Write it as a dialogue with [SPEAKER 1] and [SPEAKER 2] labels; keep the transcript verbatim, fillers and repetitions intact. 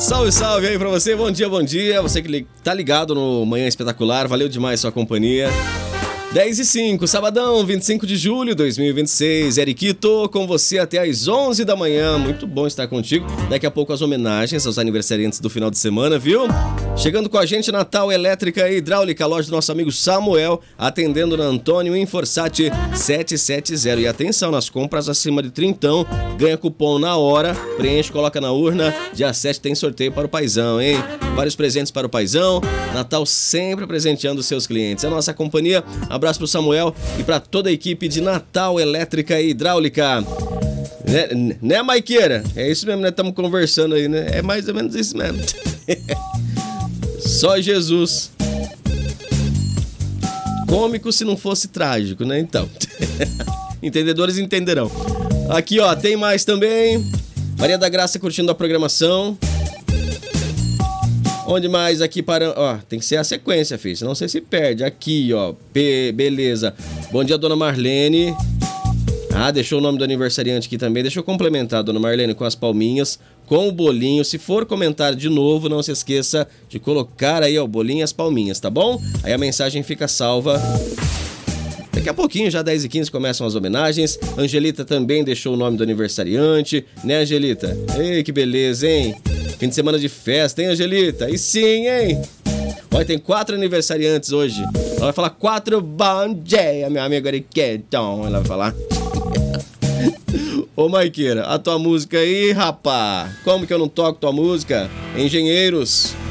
[SPEAKER 1] Salve, salve aí pra você, bom dia, bom dia. Você que tá ligado no Manhã Espetacular, valeu demais sua companhia. dez e cinco, sabadão, vinte e cinco de julho de dois mil e vinte e seis. Eriquito, com você até às onze da manhã. Muito bom estar contigo. Daqui a pouco as homenagens aos aniversariantes do final de semana, viu? Chegando com a gente, Natal Elétrica e Hidráulica, loja do nosso amigo Samuel, atendendo na Antônio Inforsati setecentos e setenta. E atenção, nas compras acima de trintão, ganha cupom na hora, preenche, coloca na urna. Dia sete tem sorteio para o paizão, hein? Vários presentes para o paizão. Natal sempre presenteando seus clientes. É a nossa companhia. Abraço pro Samuel e pra toda a equipe de Natal Elétrica e Hidráulica. Né, né Maiqueira? É isso mesmo, né? Estamos conversando aí, né? É mais ou menos isso mesmo. Só Jesus. Cômico se não fosse trágico, né? Então. Entendedores entenderão. Aqui, ó, tem mais também. Maria da Graça curtindo a programação. Onde mais aqui para... Ó, tem que ser a sequência, filho, senão você se perde. Aqui, ó, P... beleza. Bom dia, dona Marlene. Ah, deixou o nome do aniversariante aqui também. Deixa eu complementar, dona Marlene, com as palminhas, com o bolinho. Se for comentar de novo, não se esqueça de colocar aí, ó, o bolinho e as palminhas, tá bom? Aí a mensagem fica salva. Daqui a pouquinho, já dez e quinze, começam as homenagens. Angelita também deixou o nome do aniversariante, né, Angelita? Ei, que beleza, hein? Fim de semana de festa, hein, Angelita? E sim, hein? Olha, tem quatro aniversariantes hoje. Ela vai falar quatro bom dia, meu amigo Ariquetão. Ela vai falar. Ô, Maiqueira, a tua música aí, rapá. Como que eu não toco tua música? Engenheiros.